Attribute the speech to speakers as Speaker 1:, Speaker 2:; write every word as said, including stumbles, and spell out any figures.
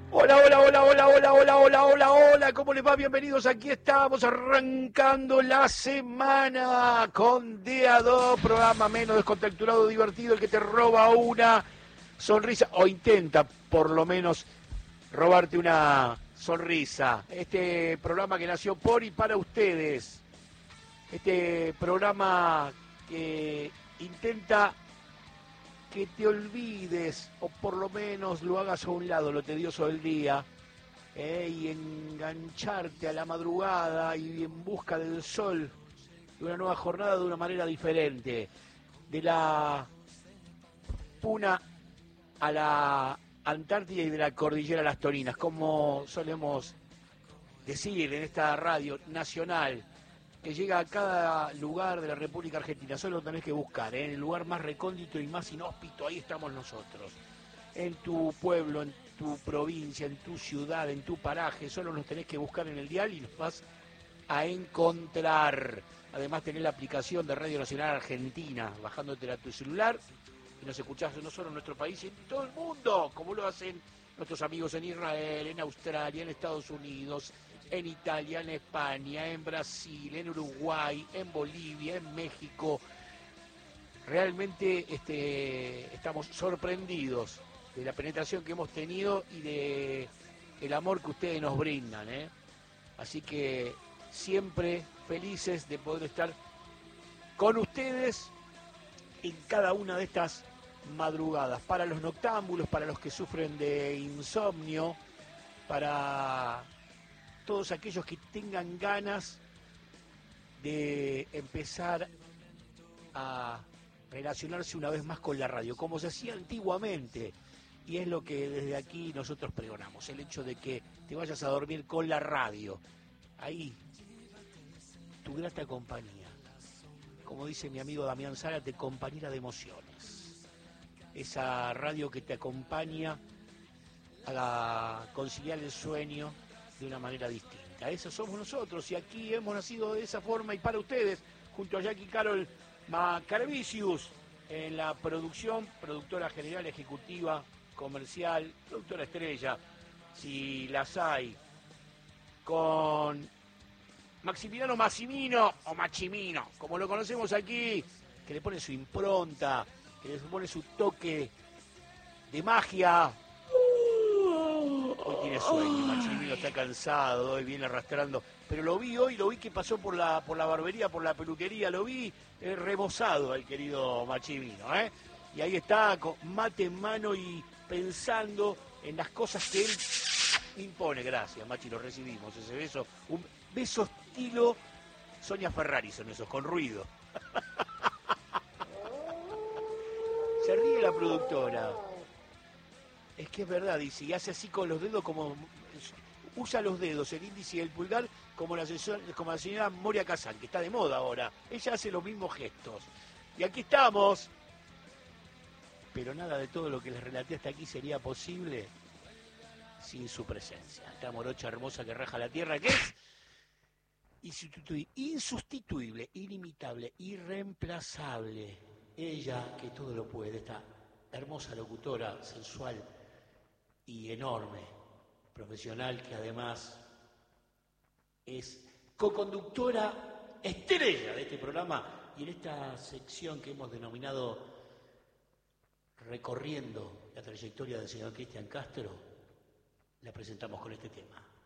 Speaker 1: Hola, hola, hola, hola, hola, hola, hola, hola, hola, ¿cómo les va? Bienvenidos, aquí estamos arrancando la semana con D A dos, programa menos descontracturado, divertido, el que te roba una sonrisa, o intenta por lo menos robarte una sonrisa. Este programa que nació por y para ustedes, este programa que intenta que te olvides, o por lo menos lo hagas a un lado, lo tedioso del día, eh, y engancharte a la madrugada y en busca del sol, de una nueva jornada de una manera diferente, de la Puna a la Antártida y de la Cordillera a las Toninas, como solemos decir en esta radio nacional, que llega a cada lugar de la República Argentina. Solo tenés que buscar, ¿eh? En el lugar más recóndito y más inhóspito, ahí estamos nosotros. En tu pueblo, en tu provincia, en tu ciudad, en tu paraje, solo nos tenés que buscar en el dial y nos vas a encontrar. Además tenés la aplicación de Radio Nacional Argentina, bajándotela a tu celular, y nos escuchás no solo en nuestro país, sino en todo el mundo, como lo hacen nuestros amigos en Israel, en Australia, en Estados Unidos, en Italia, en España, en Brasil, en Uruguay, en Bolivia, en México. Realmente este, estamos sorprendidos de la penetración que hemos tenido y de el amor que ustedes nos brindan, ¿eh? Así que siempre felices de poder estar con ustedes en cada una de estas madrugadas. Para los noctámbulos, para los que sufren de insomnio, para todos aquellos que tengan ganas de empezar a relacionarse una vez más con la radio, como se hacía antiguamente, y es lo que desde aquí nosotros pregonamos, el hecho de que te vayas a dormir con la radio, ahí, tu grata compañía, como dice mi amigo Damián Sara, te compañera de emociones, esa radio que te acompaña a la, conciliar el sueño de una manera distinta. Eso somos nosotros, y aquí hemos nacido de esa forma y para ustedes, junto a Jackie Carol Macarvicius en la producción, productora general, ejecutiva, comercial, productora estrella, si las hay, con Maximiliano Massimino, o Machimino, como lo conocemos aquí, que le pone su impronta, que le pone su toque de magia. Hoy tiene sueño, Machimino está cansado, hoy viene arrastrando, pero lo vi hoy, lo vi que pasó por la por la barbería, por la peluquería, lo vi eh, rebozado al querido Machimino, ¿eh? Y ahí está, con mate en mano y pensando en las cosas que él impone. Gracias, Machi, lo recibimos, ese beso, un beso estilo Sonia Ferrari son esos, con ruido. Se ríe la productora. Es que es verdad, dice, y hace así con los dedos como... Usa los dedos, el índice y el pulgar, como la, como la señora Moria Kazan, que está de moda ahora. Ella hace los mismos gestos. Y aquí estamos. Pero nada de todo lo que les relaté hasta aquí sería posible sin su presencia. Esta morocha hermosa que raja la tierra, que es insustituible, inimitable, irreemplazable. Ella, que todo lo puede, esta hermosa locutora, sensual y enorme, profesional, que además es coconductora estrella de este programa y en esta sección que hemos denominado Recorriendo la trayectoria del señor Cristian Castro, la presentamos con este tema.